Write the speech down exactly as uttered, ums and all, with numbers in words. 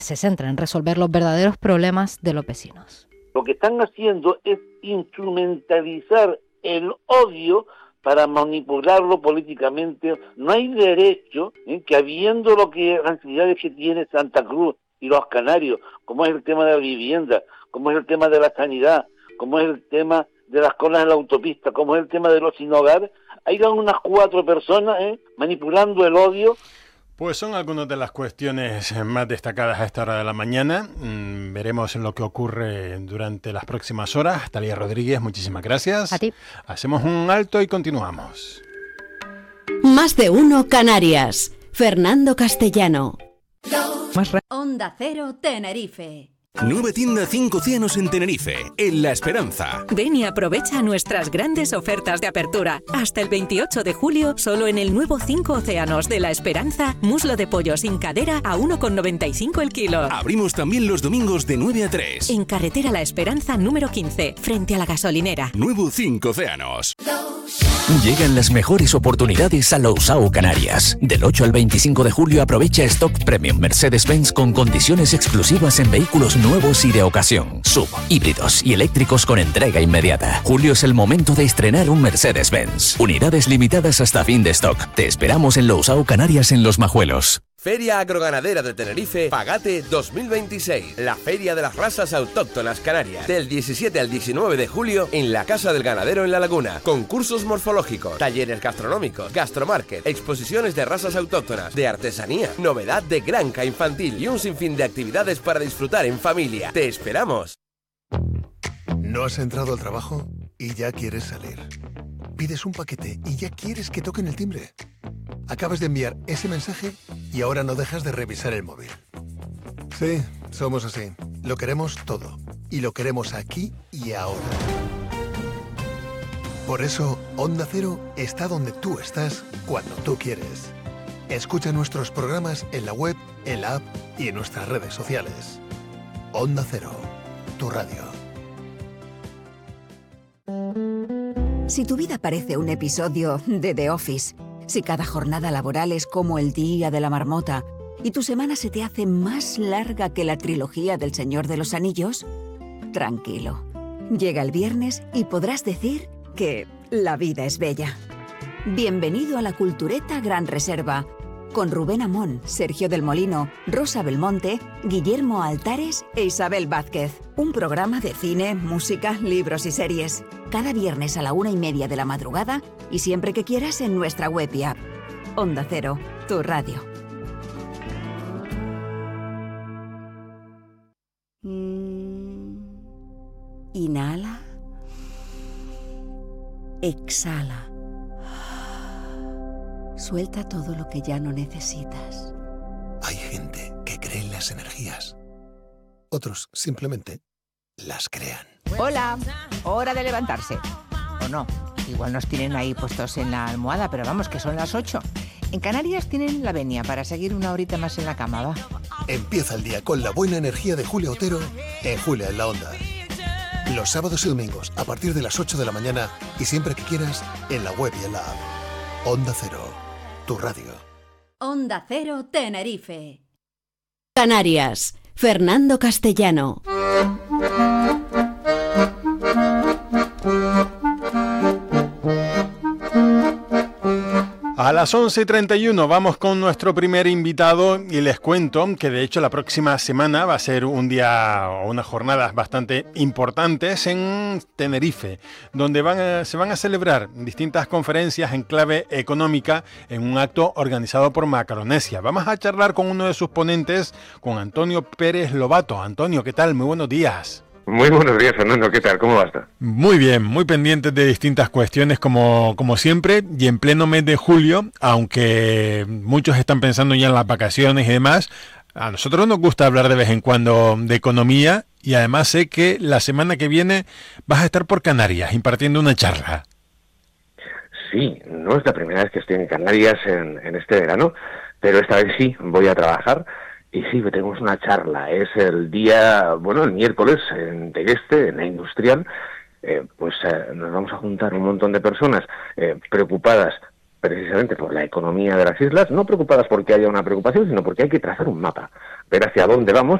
se centra en resolver los verdaderos problemas de los vecinos. Lo que están haciendo es instrumentalizar el odio para manipularlo políticamente. No hay derecho ¿eh? que habiendo lo que las necesidades que tiene Santa Cruz y los Canarios, como es el tema de la vivienda, como es el tema de la sanidad, como es el tema de las colas en la autopista, como es el tema de los sin hogar, hay unas cuatro personas ¿eh? manipulando el odio. Pues son algunas de las cuestiones más destacadas a esta hora de la mañana. Mm, veremos lo que ocurre durante las próximas horas. Talía Rodríguez, muchísimas gracias. A ti. Hacemos un alto y continuamos. Más de uno Canarias. Fernando Castellano. Más re- Onda Cero Tenerife. Nueva tienda cinco océanos en Tenerife, en La Esperanza. Ven y aprovecha nuestras grandes ofertas de apertura. Hasta el veintiocho de julio, solo en el nuevo cinco océanos de La Esperanza, muslo de pollo sin cadera a uno con noventa y cinco el kilo. Abrimos también los domingos de nueve a tres. En carretera La Esperanza número quince, frente a la gasolinera. Nuevo cinco océanos. Llegan las mejores oportunidades a Lousao Canarias. Del ocho al veinticinco de julio aprovecha Stock Premium Mercedes-Benz con condiciones exclusivas en vehículos nuevos y de ocasión, sub, híbridos y eléctricos con entrega inmediata. Julio es el momento de estrenar un Mercedes-Benz. Unidades limitadas hasta fin de stock. Te esperamos en Lousao Canarias en Los Majuelos. Feria Agroganadera de Tenerife, Pagate dos mil veintiséis, la feria de las razas autóctonas canarias, del diecisiete al diecinueve de julio en la Casa del Ganadero en La Laguna. Concursos morfológicos, talleres gastronómicos, gastromarket, exposiciones de razas autóctonas, de artesanía, novedad de granja infantil y un sinfín de actividades para disfrutar en familia. ¡Te esperamos! ¿No has entrado al trabajo y ya quieres salir? Pides un paquete y ya quieres que toquen el timbre. Acabas de enviar ese mensaje y ahora no dejas de revisar el móvil. Sí, somos así. Lo queremos todo. Y lo queremos aquí y ahora. Por eso, Onda Cero está donde tú estás cuando tú quieres. Escucha nuestros programas en la web, en la app y en nuestras redes sociales. Onda Cero, tu radio. Si tu vida parece un episodio de The Office, si cada jornada laboral es como el día de la marmota y tu semana se te hace más larga que la trilogía del Señor de los Anillos, tranquilo. Llega el viernes y podrás decir que la vida es bella. Bienvenido a la Cultureta Gran Reserva, con Rubén Amón, Sergio del Molino, Rosa Belmonte, Guillermo Altares e Isabel Vázquez. Un programa de cine, música, libros y series. Cada viernes a la una y media de la madrugada y siempre que quieras en nuestra web y app. Onda Cero, tu radio. Mm. Inhala. Exhala. Suelta todo lo que ya no necesitas. Hay gente que cree en las energías. Otros simplemente las crean. Hola, hora de levantarse. O no, igual nos tienen ahí puestos en la almohada, pero vamos, que son las ocho. En Canarias tienen la venia para seguir una horita más en la cama, va. Empieza el día con la buena energía de Julia Otero en Julia en la Onda. Los sábados y domingos a partir de las ocho de la mañana y siempre que quieras en la web y en la app. Onda Cero, tu radio. Onda Cero Tenerife. Canarias. Fernando Castellano. A las once y treinta y uno vamos con nuestro primer invitado y les cuento que de hecho la próxima semana va a ser un día o unas jornadas bastante importantes en Tenerife, donde van a, se van a celebrar distintas conferencias en clave económica en un acto organizado por Macaronesia. Vamos a charlar con uno de sus ponentes, con Antonio Pérez Lobato. Antonio, ¿qué tal? Muy buenos días. Muy buenos días, Fernando. ¿Qué tal? ¿Cómo va esto? Muy bien, muy pendientes de distintas cuestiones como, como siempre, y en pleno mes de julio, aunque muchos están pensando ya en las vacaciones y demás, a nosotros nos gusta hablar de vez en cuando de economía, y además sé que la semana que viene vas a estar por Canarias impartiendo una charla. Sí, no es la primera vez que estoy en Canarias en, en este verano, pero esta vez sí, voy a trabajar. Y sí, tenemos una charla, es el día, bueno, el miércoles en Tegueste, en la Industrial, eh, pues eh, nos vamos a juntar un montón de personas eh, preocupadas precisamente por la economía de las islas, no preocupadas porque haya una preocupación, sino porque hay que trazar un mapa, ver hacia dónde vamos